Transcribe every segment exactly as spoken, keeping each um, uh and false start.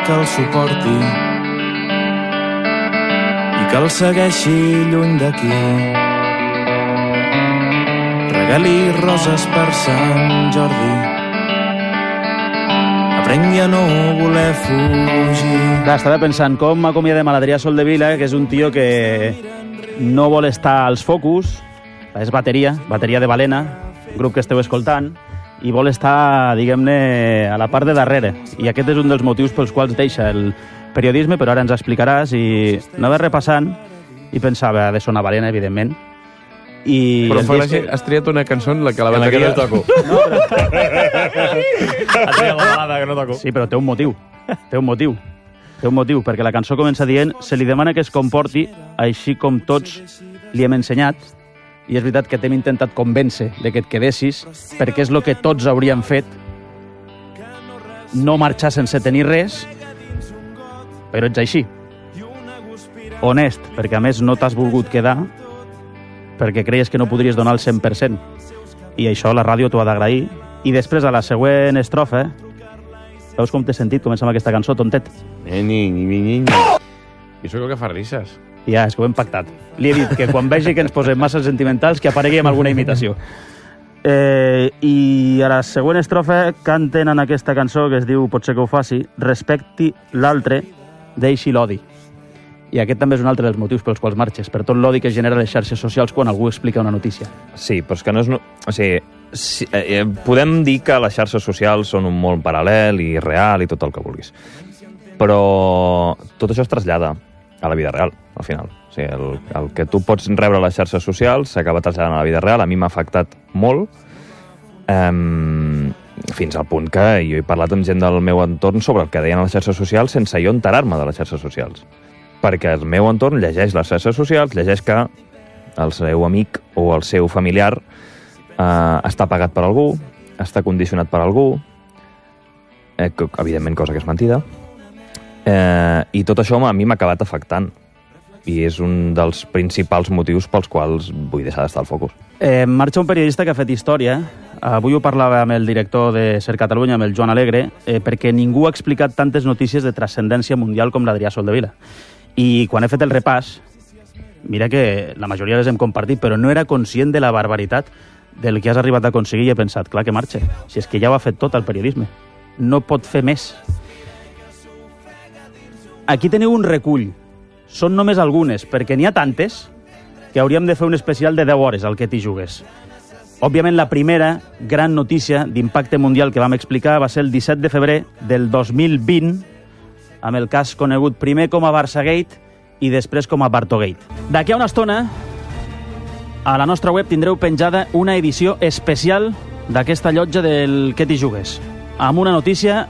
que el suporti i que el segueixi lluny d'aquí. Regali roses per Sant Jordi, aprengui a no voler fugir. Clar, estava pensant com acomiadem a l'Adrià Soldevila, que és un tio que no vol estar als focus, és bateria, bateria de Balena, grup que esteu escoltant, i vol estar, diguem-ne, a la part de darrere. I aquest és un dels motius pels quals deixa el periodisme, però ara ens explicaràs, i anava repassant i pensava de sonar Balena, evidentment. I però fa disc... has triat una cançó en la que la bateria... En la que no toco. No, però... has triat la balada que no toco. Sí, però té un motiu. Té un motiu. Té un motiu, perquè la cançó comença dient se li demana que es comporti així com tots li hem ensenyat, i és veritat que t'hem intentat convèncer de que et quedessis, perquè és el que tots hauríem fet, no marxar sense tenir res, però ets així. Honest, perquè a més no t'has volgut quedar, perquè creies que no podries donar el cent per cent. I això la ràdio t'ho ha d'agrair. I després, a la següent estrofa, veus com t'he sentit començar amb aquesta cançó, tontet? Ni, ni, ni, ni, ni. I això que fa risses. Ja, és que ho hem pactat. Li he dit que quan vegi que ens posem massa sentimentals, que aparegui amb alguna imitació. Eh, I a la següent estrofa canten en aquesta cançó que es diu Potser que ho faci, respecti l'altre, deixi l'odi. I aquest també és un altre dels motius pels quals marxes, per tot l'odi que genera les xarxes socials quan algú explica una notícia. Sí, però és que no és... No... O sigui, sí, eh, podem dir que les xarxes socials són un món paral·lel i real i tot el que vulguis. Però tot això es trasllada a la vida real, al final. O sigui, el, el que tu pots rebre a les xarxes socials s'acaba traslladant a la vida real. A mi m'ha afectat molt, eh, fins al punt que jo he parlat amb gent del meu entorn sobre el que deien a les xarxes socials sense jo enterar-me de les xarxes socials. Perquè el meu entorn llegeix les xarxes socials, llegeix que el seu amic o el seu familiar eh, està pagat per algú, està condicionat per algú, eh, que, evidentment cosa que és mentida, eh, i tot això a mi m'ha acabat afectant. I és un dels principals motius pels quals vull deixar d'estar al focus. Eh, marxa un periodista que ha fet història. Avui ho parlava amb el director de Ser Catalunya, amb el Joan Alegre, eh, perquè ningú ha explicat tantes notícies de transcendència mundial com l'Adrià Soldevila. I quan he fet el repàs, mira que la majoria les hem compartit, però no era conscient de la barbaritat del que has arribat a aconseguir i he pensat, clar que marxa, si és que ja ho ha fet tot el periodisme. No pot fer més. Aquí teniu un recull. Són només algunes, perquè n'hi ha tantes que hauríem de fer un especial de deu hores al que t'hi jugues. Òbviament, la primera gran notícia d'impacte mundial que vam explicar va ser el disset de febrer del dos mil vint, amb el cas conegut primer com a Barçagate i després com a Bartogate. D'aquí a una estona, a la nostra web tindreu penjada una edició especial d'aquesta llotja del Que t'hi jugues, amb una notícia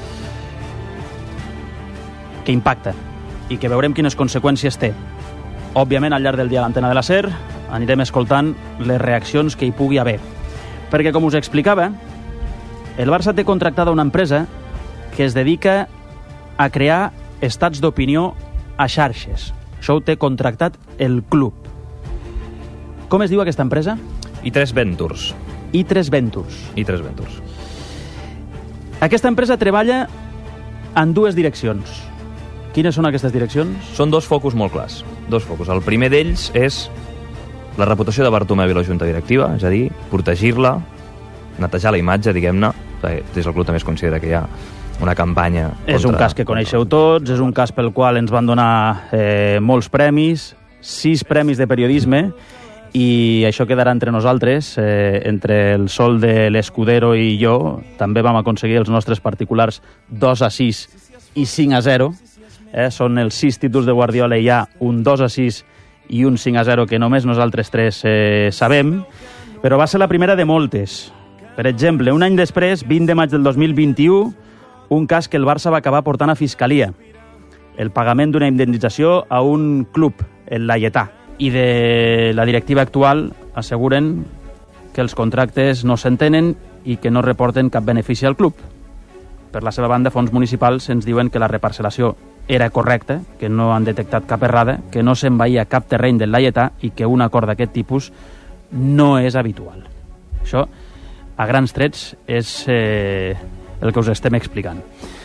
que impacta i que veurem quines conseqüències té. Òbviament, al llarg del dia a l'antena de la SER anirem escoltant les reaccions que hi pugui haver. Perquè, com us explicava, el Barça té contractada una empresa que es dedica a crear estats d'opinió a xarxes. Això ho té contractat el club. Com es diu aquesta empresa? I tres Ventures. I tres Ventures. I tres Ventures. Aquesta empresa treballa en dues direccions. Quines són aquestes direccions? Són dos focus molt clars. Dos focus. El primer d'ells és la reputació de Bartomeu i la junta directiva, és a dir, protegir-la, netejar la imatge, diguem-ne. Des del club també es considera que hi ha una campanya... És contra... un cas que coneixeu tots, és un cas pel qual ens van donar eh, molts premis, sis premis de periodisme, i això quedarà entre nosaltres, eh, entre el Sol de l'Escudero i jo. També vam aconseguir els nostres particulars dos a sis i cinc a zero. Eh, són els sis títols de Guardiola i hi ha un dos a sis i un cinc a zero que només nosaltres tres eh, sabem, però va ser la primera de moltes. Per exemple, un any després, vint de maig del dos mil vint-i-u, un cas que el Barça va acabar portant a Fiscalia. El pagament d'una indemnització a un club, el Laietà. I de la directiva actual asseguren que els contractes no s'entenen i que no reporten cap benefici al club. Per la seva banda, fons municipals ens diuen que la reparcel·lació era correcta, que no han detectat cap errada, que no s'envaïa cap terreny del Laietà i que un acord d'aquest tipus no és habitual. Això, a grans trets, és eh, el que us estem explicant.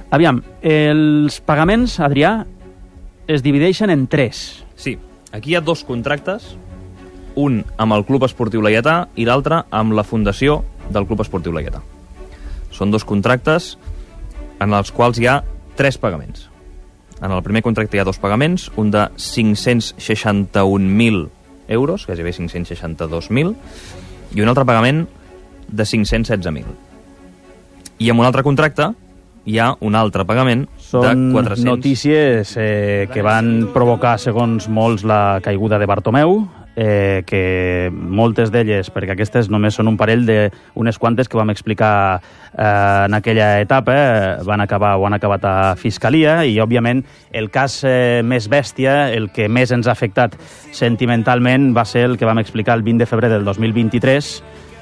Aviam, els pagaments, Adrià, es divideixen en tres. Sí, aquí hi ha dos contractes, un amb el Club Esportiu Laietà i l'altre amb la fundació del Club Esportiu Laietà. Són dos contractes en els quals hi ha tres pagaments. En el primer contracte hi ha dos pagaments, un de cinc-cents seixanta-un mil euros, gairebé cinc-cents seixanta-dos mil, i un altre pagament de cinc-cents setze mil. I amb un altre contracte hi ha un altre pagament Són de quatre-cents... notícies eh, que van provocar, segons molts, la caiguda de Bartomeu, eh, que moltes d'elles, perquè aquestes només són un parell d'unes quantes que vam explicar eh, en aquella etapa, eh, van acabar o han acabat a Fiscalia, i, òbviament, el cas eh, més bèstia, el que més ens ha afectat sentimentalment, va ser el que vam explicar el vint de febrer del dos mil vint-i-tres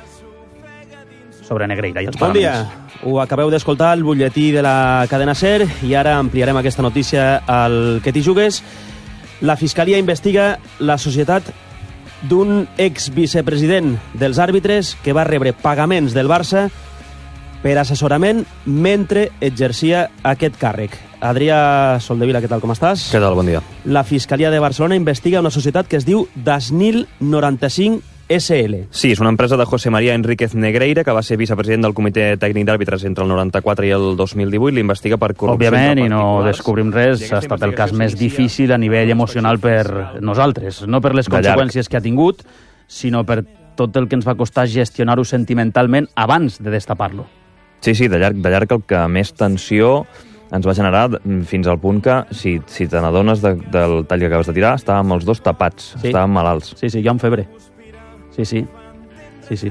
sobre Negreira i els Bon dia. pagaments. Ho acabeu d'escoltar, el butlletí de la cadena SER, i ara ampliarem aquesta notícia al Que t'hi jugues. La Fiscalia investiga la societat d'un ex-vicepresident dels àrbitres que va rebre pagaments del Barça per assessorament mentre exercia aquest càrrec. Adrià Soldevila, què tal, com estàs? Què tal, bon dia. La Fiscalia de Barcelona investiga una societat que es diu Dasnil noranta-cinc S L. Sí, és una empresa de José María Enríquez Negreira, que va ser vicepresident del Comitè Tècnic d'Àrbitres entre el noranta-quatre i el dos mil divuit. L'investiga per corrupció. Òbviament, i no descobrim res, ha estat el cas més difícil a nivell emocional per nosaltres. No per les conseqüències que ha tingut, sinó per tot el que ens va costar gestionar-ho sentimentalment abans de destapar-lo. Sí, sí, de llarg, de llarg el que més tensió ens va generar, fins al punt que, si, si te n'adones de, del tall que acabes de tirar, estàvem els dos tapats, Sí. estàvem malalts. Sí, sí, jo amb febre. Sí, sí. Sí, sí.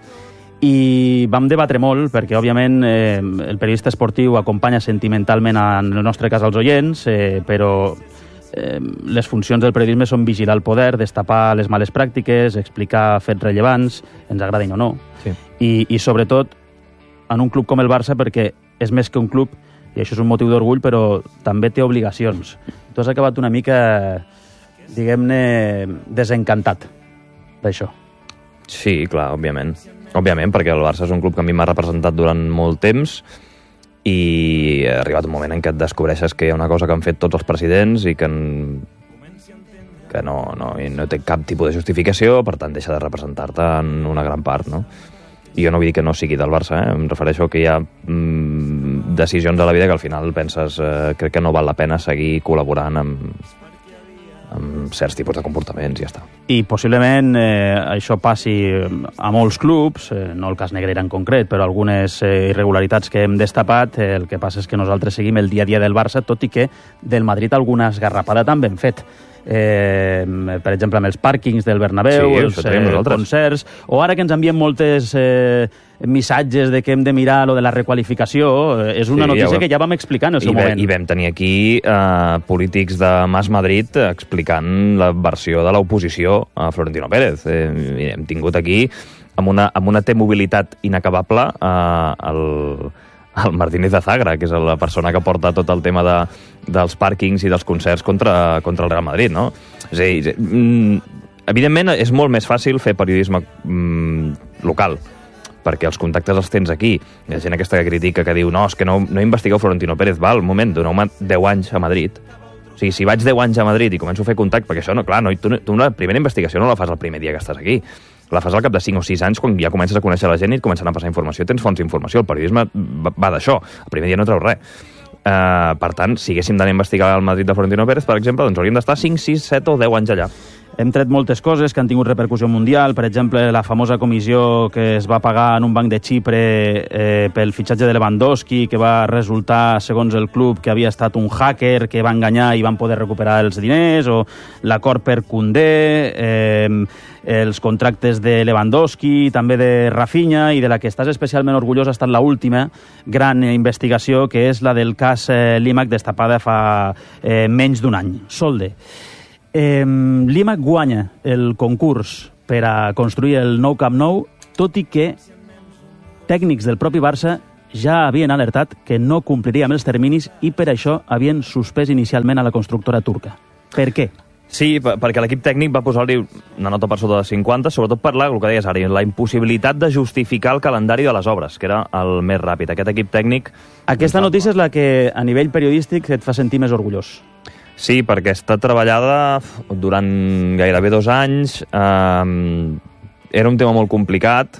I vam debatre molt, perquè, òbviament, eh, el periodista esportiu acompanya sentimentalment, en el nostre cas, als oients, eh, però eh, les funcions del periodisme són vigilar el poder, destapar les males pràctiques, explicar fets rellevants, ens agradin o no. Sí. I, i sobretot, en un club com el Barça, perquè és més que un club, i això és un motiu d'orgull, però també té obligacions. Tu has acabat una mica, diguem-ne, desencantat d'això. Sí, clar, òbviament. Òbviament, perquè el Barça és un club que a mi m'ha representat durant molt temps i ha arribat un moment en què et descobreixes que hi ha una cosa que han fet tots els presidents i que, en... que no, no, i no té cap tipus de justificació, per tant deixa de representar-te en una gran part, no? I jo no vull dir que no sigui del Barça, eh? Em refereixo que hi ha mm, decisions a la vida que al final penses eh, crec que no val la pena seguir col·laborant amb, amb certs tipus de comportaments i ja està. I possiblement eh, això passi a molts clubs, eh, no el cas Negreira en concret, però algunes eh, irregularitats que hem destapat. Eh, el que passa és que nosaltres seguim el dia a dia del Barça, tot i que del Madrid alguna esgarrapada també hem fet. Eh, per exemple, amb els pàrquings del Bernabéu, Sí, els això tenim eh, nosaltres. concerts, o ara que ens envien moltes eh, missatges de que hem de mirar lo de la requalificació, eh, és una Sí, notícia ja ho- que ja vam explicar en el seu I, ve, moment. I vam tenir aquí eh, polítics de Mas Madrid explicant la versió de l'oposició a Florentino Pérez. Eh, i hem tingut aquí, amb una, amb una T-mobilitat inacabable, eh, el, el Martínez de Zagra, que és la persona que porta tot el tema de, dels pàrquings i dels concerts contra, contra el Real Madrid, no? És a dir, mm, evidentment és molt més fàcil fer periodisme mm, local, perquè els contactes els tens aquí. Hi ha gent aquesta que critica, que diu no, és que no, no investigueu Florentino Pérez. Val, un moment, doneu-me deu anys a Madrid. O sigui, si vaig deu anys a Madrid i començo a fer contacte, perquè això, no, clar, no, tu, tu una primera investigació no la fas el primer dia que estàs aquí. La fas al cap de cinc o sis anys, quan ja comences a conèixer la gent i et comencen a passar informació, tens fonts d'informació. El periodisme va, va d'això. El primer dia no treus res. Uh, per tant, si haguéssim d'anar a investigar el Madrid de Florentino Pérez, per exemple, doncs hauríem d'estar cinc, sis, set o deu anys allà. Hem tret moltes coses que han tingut repercussió mundial, per exemple, la famosa comissió que es va pagar en un banc de Xipre eh, pel fitxatge de Lewandowski, que va resultar, segons el club, que havia estat un hacker que va enganyar i van poder recuperar els diners, o l'acord per Koundé, eh, els contractes de Lewandowski, també de Rafinha, i de la que estàs especialment orgullós ha estat l'última gran investigació, que és la del cas eh, Límac, destapada fa eh, menys d'un any. Solde. Eh, Límac guanya el concurs per a construir el nou Camp Nou, tot i que tècnics del propi Barça ja havien alertat que no compliria amb els terminis i per això havien suspès inicialment a la constructora turca. Per què? Sí, perquè l'equip tècnic va posar-li una nota per sota de cinquanta, sobretot per la, el que deies ara, la impossibilitat de justificar el calendari de les obres, que era el més ràpid. Aquest equip tècnic... Aquesta notícia és la que, a nivell periodístic, et fa sentir més orgullós. Sí, perquè està treballada durant gairebé dos anys. Eh, era un tema molt complicat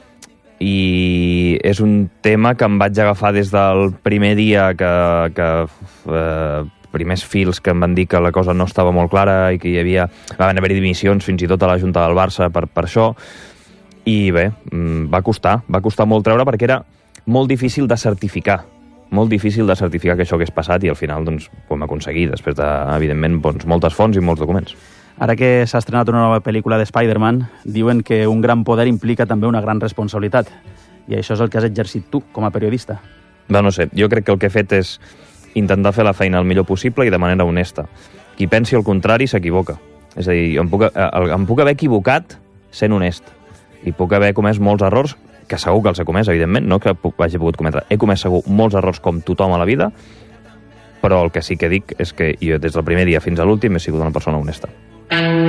i és un tema que em vaig agafar des del primer dia que... que eh, primers fils que em van dir que la cosa no estava molt clara i que hi havia... van haver-hi dimissions fins i tot a la Junta del Barça per, per això. I bé, va costar, va costar molt treure perquè era molt difícil de certificar. Molt difícil de certificar que això hagués passat i al final doncs, ho hem aconseguit després de, evidentment, doncs, moltes fonts i molts documents. Ara que s'ha estrenat una nova pel·lícula de Spider-Man, diuen que un gran poder implica també una gran responsabilitat. I això és el que has exercit tu, com a periodista. No, no sé, jo crec que el que he fet és intentar fer la feina el millor possible i de manera honesta. Qui pensi el contrari s'equivoca. És a dir, em puc, em puc haver equivocat sent honest. I puc haver comès molts errors, que segur que els he comès, evidentment, no que hagi pogut cometre. He comès segur molts errors com tothom a la vida, però el que sí que dic és que jo des del primer dia fins a l'últim he sigut una persona honesta.